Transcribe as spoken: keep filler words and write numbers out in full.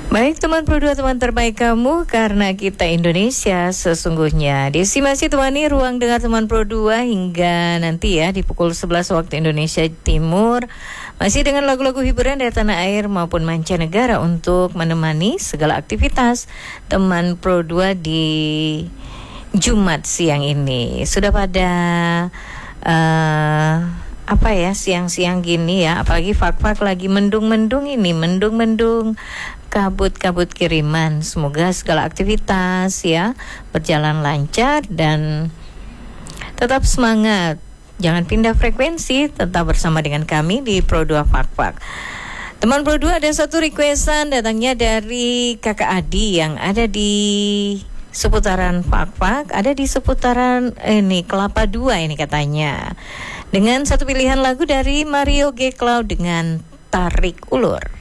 Baik teman Pro dua, teman terbaik kamu, karena kita Indonesia sesungguhnya. Desi masih temani ruang dengar teman Pro dua hingga nanti ya di pukul sebelas waktu Indonesia Timur. Masih dengan lagu-lagu hiburan dari tanah air maupun mancanegara untuk menemani segala aktivitas teman Pro dua di Jumat siang ini. Sudah pada uh, apa ya, siang-siang gini ya, apalagi fak-fak lagi mendung-mendung ini, mendung-mendung, kabut-kabut kiriman. Semoga segala aktivitas ya berjalan lancar dan tetap semangat. Jangan pindah frekuensi, tetap bersama dengan kami di Pro dua Fak-Fak. Teman Pro dua, ada satu requestan datangnya dari Kakak Adi yang ada di seputaran Fak-Fak, ada di seputaran ini Kelapa Dua ini katanya. Dengan satu pilihan lagu dari Mario G. Cloud dengan Tarik Ulur.